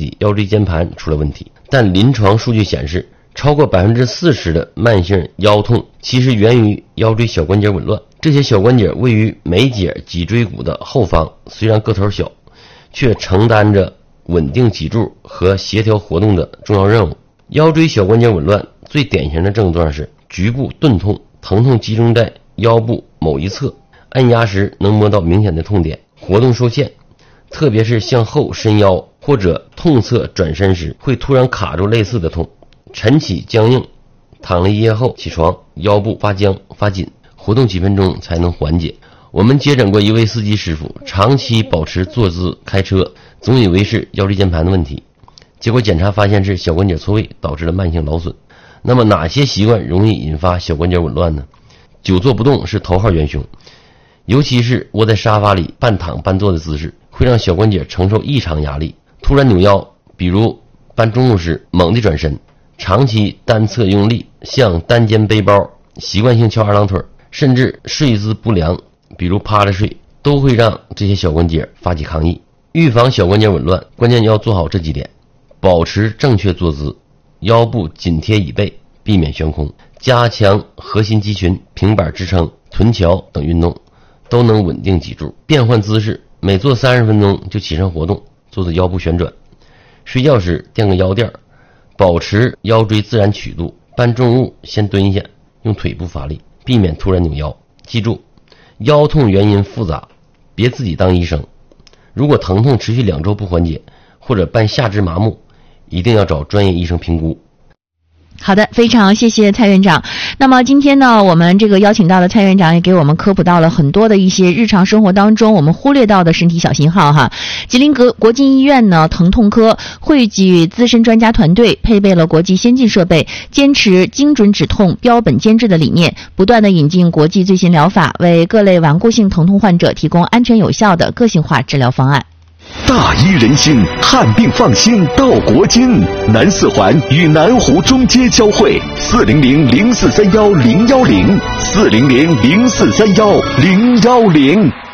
体腰椎间盘出了问题。但临床数据显示，超过 40% 的慢性腰痛其实源于腰椎小关节紊乱。这些小关节位于眉节脊椎骨的后方，虽然个头小，却承担着稳定脊柱和协调活动的重要任务。腰椎小关节紊乱最典型的症状是局部钝痛，疼痛集中在腰部某一侧，按压时能摸到明显的痛点，活动受限，特别是向后伸腰或者痛侧转身时会突然卡住类似的痛，晨起僵硬，躺了一夜后起床腰部发僵发紧，活动几分钟才能缓解。我们接诊过一位司机师傅，长期保持坐姿开车，总以为是腰椎间盘的问题，结果检查发现是小关节错位导致了慢性劳损。那么哪些习惯容易引发小关节紊乱呢？久坐不动是头号元凶，尤其是窝在沙发里半躺半坐的姿势，会让小关节承受异常压力。突然扭腰，比如搬重物时猛地转身，长期单侧用力，像单肩背包，习惯性翘二郎腿，甚至睡姿不良，比如趴着睡，都会让这些小关节发起抗议。预防小关节紊乱，关键要做好这几点：保持正确坐姿，腰部紧贴椅背，避免悬空，加强核心肌群、平板支撑、臀桥等运动，都能稳定脊柱。变换姿势，每做30分钟就起身活动，做腰部旋转。睡觉时垫个腰垫，保持腰椎自然曲度。搬重物先蹲下，用腿部发力，避免突然扭腰。记住，腰痛原因复杂，别自己当医生。如果疼痛持续2周不缓解，或者伴下肢麻木，一定要找专业医生评估。 好的，非常谢谢蔡院长。那么今天呢，我们这个邀请到的蔡院长也给我们科普到了很多的一些日常生活当中我们忽略到的身体小信号哈。吉林国际医院呢疼痛科汇聚资深专家团队，配备了国际先进设备，坚持精准止痛、标本兼治的理念，不断的引进国际最新疗法，为各类顽固性疼痛患者提供安全有效的个性化治疗方案。 大医人心，看病放心到国金。南四环与南湖中街交汇，400-0431-010，400-0431-010。